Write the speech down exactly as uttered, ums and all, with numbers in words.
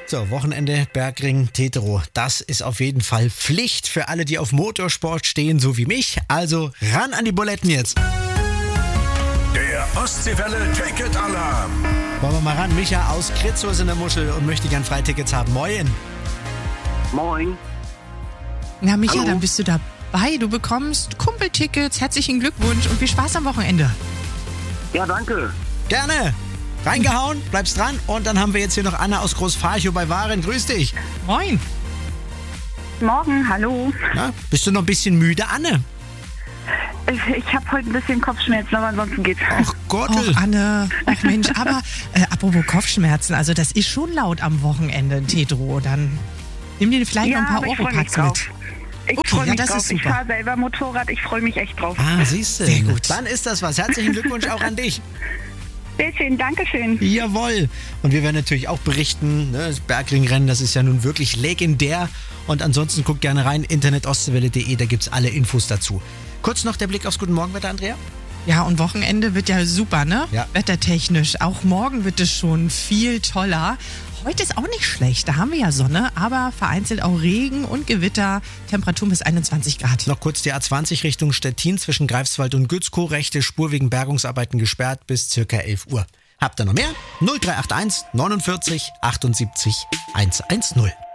So, Wochenende, Bergring, Tetero. Das ist auf jeden Fall Pflicht für alle, die auf Motorsport stehen, so wie mich. Also ran an die Buletten jetzt. Der Ostseewelle Ticket-Alarm. Wollen wir mal ran. Micha aus Kritzow ist in der Muschel und möchte gern Freitickets haben. Moin. Moin. Na Micha, Hallo. dann bist du dabei. Du bekommst Kumpeltickets. Herzlichen Glückwunsch und viel Spaß am Wochenende. Ja, danke. Gerne. Reingehauen, bleibst dran. Und dann haben wir jetzt hier noch Anna aus Großfarchow bei Waren. Grüß dich. Moin. Morgen, hallo. Na, bist du noch ein bisschen müde, Anne? Ich, ich habe heute ein bisschen Kopfschmerzen, aber ansonsten geht's. Ach Gott. Och, Anne. Ach Mensch, aber äh, apropos Kopfschmerzen, also das ist schon laut am Wochenende, Tetro. Dann nimm dir vielleicht Ja, noch ein aber paar ich freu mich Europacks drauf. mit. Ich Okay, freue ja, mich das drauf. ist Ich super. fahre selber Motorrad, ich freue mich echt drauf. Ah, siehst du. Sehr gut. Dann ist das was. Herzlichen Glückwunsch auch an dich. Sehr schön, danke schön. Jawohl. Und wir werden natürlich auch berichten, ne, das Bergringrennen, das ist ja nun wirklich legendär. Und ansonsten guckt gerne rein, internet ostseewelle punkt de, da gibt's alle Infos dazu. Kurz noch der Blick aufs Guten Morgenwetter, Andrea. Ja, und Wochenende wird ja super, ne? Ja. Wettertechnisch. Auch morgen wird es schon viel toller. Heute ist auch nicht schlecht, da haben wir ja Sonne, aber vereinzelt auch Regen und Gewitter. Temperaturen bis einundzwanzig Grad. Noch kurz die A zwanzig Richtung Stettin zwischen Greifswald und Gützkow. Rechte Spur wegen Bergungsarbeiten gesperrt bis circa elf Uhr. Habt ihr noch mehr? null drei acht eins neunundvierzig achtundsiebzig hundertzehn.